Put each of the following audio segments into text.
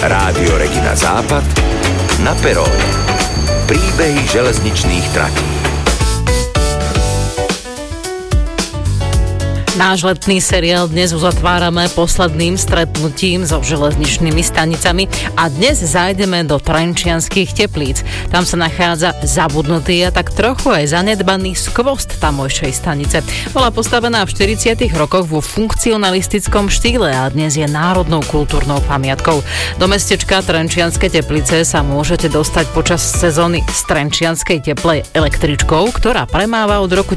Rádio Regina Západ na peróne. Príbehy železničných tratí. Náš letný seriál dnes uzatvárame posledným stretnutím so železničnými stanicami a dnes zájdeme do Trenčianskych Teplíc. Tam sa nachádza zabudnutý a tak trochu aj zanedbaný skvost tamojšej stanice. Bola postavená v 40. rokoch vo funkcionalistickom štýle a dnes je národnou kultúrnou pamiatkou. Do mestečka Trenčianske Teplice sa môžete dostať počas sezóny z Trenčianskej Teplej električkou, ktorá premáva od roku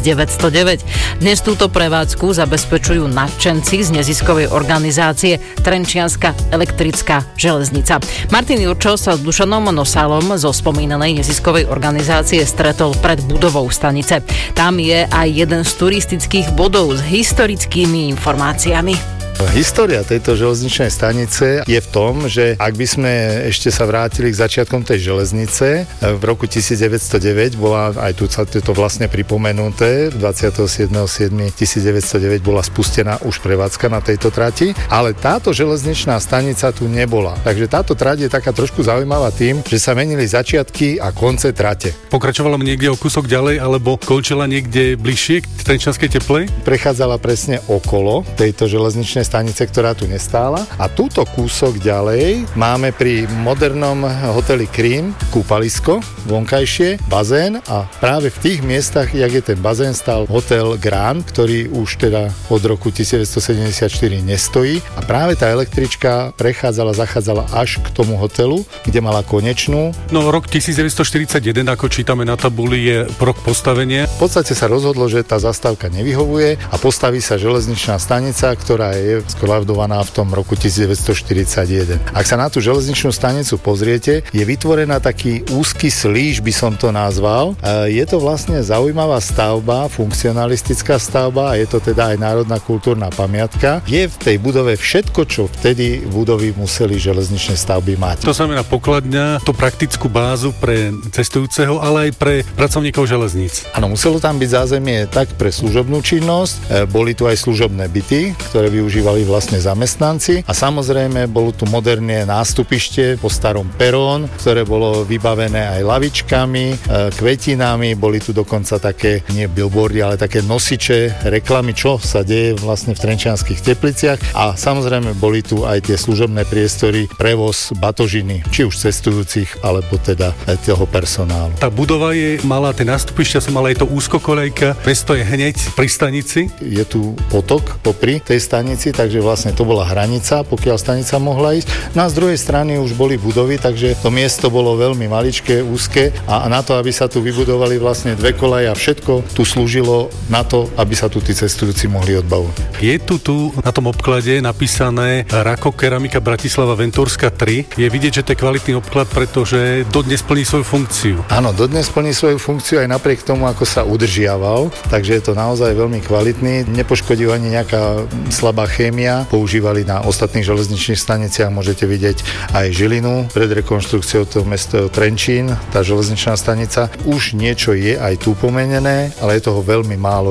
1909. Dnes túto prevádzku zabezpečujú nadšenci z neziskovej organizácie Trenčianska elektrická železnica. Martin Jurčo sa s Dušanom Nosálom zo spomínanej neziskovej organizácie stretol pred budovou stanice. Tam je aj jeden z turistických bodov s historickými informáciami. História tejto železničnej stanice je v tom, že ak by sme ešte sa vrátili k začiatkom tej železnice, v roku 1909 bola, aj tu sa to vlastne pripomenuté, 27.7.1909 bola spustená už prevádzka na tejto trati, ale táto železničná stanica tu nebola. Takže táto trať je taká trošku zaujímavá tým, že sa menili začiatky a konce trate. Pokračovala niekde o kúsok ďalej, alebo končila niekde bližšie k Trenčianskej Teplej? Prechádzala presne okolo tejto železničnej stanice, ktorá tu nestála. A túto kúsok ďalej máme pri modernom hoteli Krím kúpalisko, vonkajšie, bazén a práve v tých miestach, jak je ten bazén, stál hotel Grand, ktorý už teda od roku 1974 nestojí a práve tá električka zachádzala až k tomu hotelu, kde mala konečnú. No rok 1941, ako čítame na tabuli, je rok postavenia. V podstate sa rozhodlo, že tá zastávka nevyhovuje a postaví sa železničná stanica, ktorá je skolaudovaná v tom roku 1941. Ak sa na tú železničnú stanicu pozriete, je vytvorená taký úzky slíž, by som to nazval. Je to vlastne zaujímavá stavba, funkcionalistická stavba a je to teda aj národná kultúrna pamiatka. Je v tej budove všetko, čo vtedy budovy museli železničné stavby mať. To znamená pokladňa, to praktickú bázu pre cestujúceho, ale aj pre pracovníkov železníc. Áno, muselo tam byť zázemie tak pre služobnú činnosť, boli tu aj služobné byty, ktoré využívali vlastne zamestnanci a samozrejme bolo tu moderné nástupište po starom perón, ktoré bolo vybavené aj lavičkami, kvetinami, boli tu dokonca také, nie billboardy, ale také nosiče, reklamy, čo sa deje vlastne v Trenčianskych Tepliciach a samozrejme boli tu aj tie služobné priestory, prevoz batožiny, či už cestujúcich, alebo teda aj toho personálu. Tá budova mala tie nástupišťa, mala aj to úzkokolejka, mesto je hneď pri stanici. Je tu potok popri tej stanici, takže vlastne to bola hranica, pokiaľ stanica mohla ísť. No a z druhej strany už boli budovy, takže to miesto bolo veľmi maličké, úzke a na to, aby sa tu vybudovali vlastne dve kolaje a všetko tu slúžilo na to, aby sa tu tí cestujúci mohli odbavovať. Je tu na tom obklade napísané Rako keramika Bratislava Ventúrska 3. Je vidieť, že to je kvalitný obklad, pretože dodnes plní svoju funkciu. Áno, dodnes plní svoju funkciu aj napriek tomu, ako sa udržiaval, takže je to naozaj veľmi kvalitný. Nepoškodil ani nejaká slabá chémia. Používali na ostatných železničných staniciach, môžete vidieť aj Žilinu. Pred rekonštrukciou to mesto Trenčín, tá železničná stanica. Už niečo je aj tu pomenené, ale je toho veľmi málo.